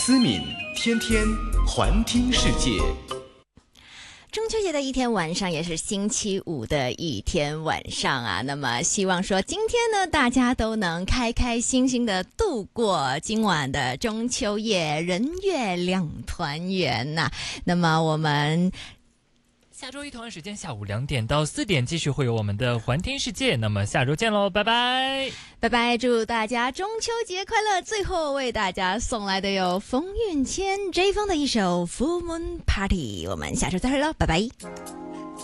思敏天天环听世界。 中秋节的一天晚上，也是星期五的一天晚上啊。那么希望说今天呢，大家都能开开心心的度过今晚的中秋夜，人月两团圆呐。那么我们下周一同样时间下午2点到4点继续会有我们的环听世界，那么下周见喽，拜拜拜拜，祝大家中秋节快乐。最后为大家送来的有冯允谦 J 风的一首 Full Moon Party， 我们下周再会喽，拜拜。